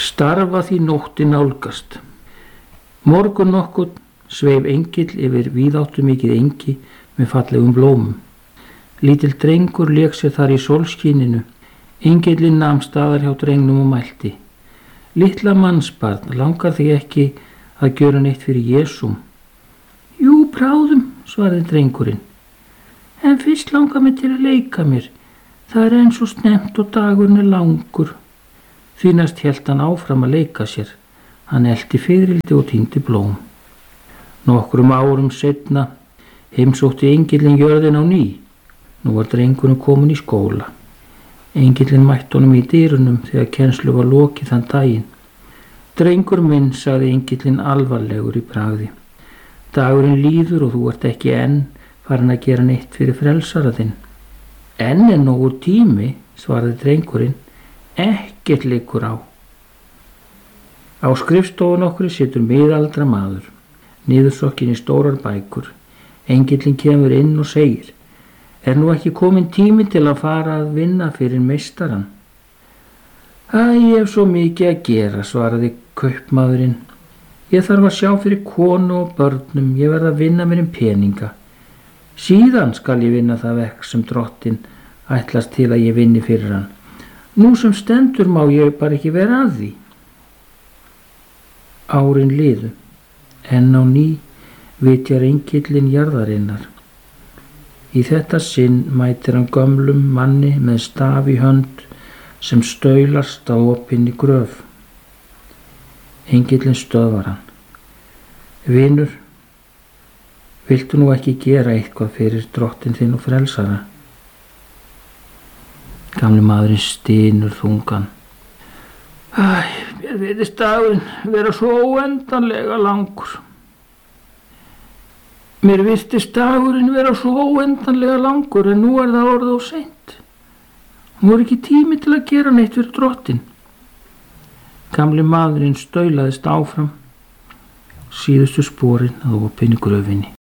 Starfa því nóttin nálgast. Morgun nokkurn sveif engill yfir víðáttumikið engi með fallegum blómum. Lítill drengur lék sér þar í sólskíninu. Engillinn nam staðar hjá drengnum og mælti: Litla mannsbarn, langar þig ekki að gjöra neitt fyrir Jesúm? Jú, bráðum, svaraði drengurinn. En fyrst langar mig til að leika mér. Það er eins og snemmt og dagurinn er langur. Því næst hélt hann áfram að leika sér. Hann elti fiðrildi og tíndi blóm. Nokkrum árum seinna heimsótti engillinn jörðin á ný. Nú var drengurinn kominn í skóla. Engillinn mætti honum í dyrunum þegar kennslu var lokið þann daginn. Drengur minn, sagði engillinn alvarlegur í bragði. Dagurinn líður og þú ert ekki enn farin að gera neitt fyrir frelsara þinn. Enn er nógur tími, svaraði drengurinn. Ekkert liggur á. Á skrifstofun okkur situr miðaldra maður, niðursokkin í stórar bækur. Engillinn kemur inn og segir: Er nú ekki kominn tími til að fara að vinna fyrir meistarann? Ég hef svo mikið að gera, svaraði kaupmaðurinn. Ég þarf að sjá fyrir konu og börnum, ég verð að vinna mér peninga. Síðan skal ég vinna það verk sem drottinn ætlast til að ég vinni fyrir hann. Nú sem stendur má ég bara ekki vera að því. Árin liðu, enn á ný vitjar engillinn jarðarinnar. Í þetta sinn mætir hann gömlum manni með staf í hönd sem staulast á opinni gröf. Engillinn stöðvar hann. Vinur, viltu nú ekki gera eitthvað fyrir drottinn þinn og frelsara? Gamli maðurinn stynur þungan. Mér virðist dagurinn vera svo óendanlega langur. Mér virtist dagurinn vera svo óendanlega langur en nú er það orðið of seint. Nú er ekki tími til að gera neitt fyrir drottinn. Gamli maðurinn staulaðist áfram, síðustu sporin að opinni gröfinni.